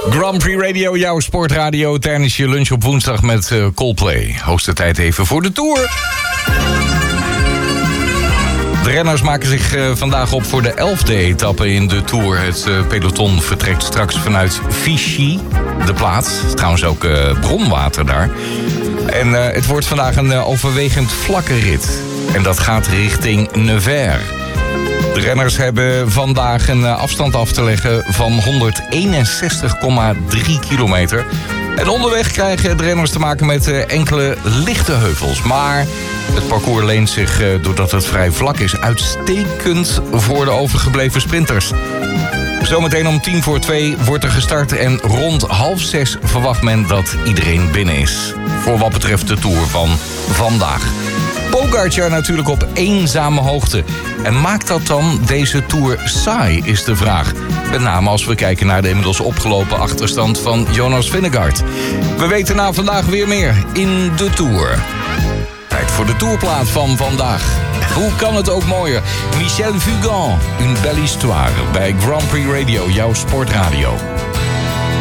Grand Prix Radio, jouw sportradio tijdens je lunch op woensdag met Coldplay. Hoogste tijd even voor de Tour. De renners maken zich vandaag op voor de 11e etappe in de Tour. Het peloton vertrekt straks vanuit Vichy, de plaats. Trouwens ook bronwater daar. En het wordt vandaag een overwegend vlakke rit. En dat gaat richting Nevers. De renners hebben vandaag een afstand af te leggen van 161,3 kilometer. En onderweg krijgen de renners te maken met enkele lichte heuvels. Maar het parcours leent zich, doordat het vrij vlak is, uitstekend voor de overgebleven sprinters. Zometeen om 2:10 wordt er gestart en rond 5:30 verwacht men dat iedereen binnen is. Voor wat betreft de Tour van vandaag. Pogačar natuurlijk op eenzame hoogte. En maakt dat dan deze Tour saai, is de vraag. Met name als we kijken naar de inmiddels opgelopen achterstand van Jonas Vingegaard. We weten na vandaag weer meer in de Tour. Tijd voor de Tourplaat van vandaag. Hoe kan het ook mooier? Michel Fugain, Une belle histoire bij Grand Prix Radio, jouw sportradio.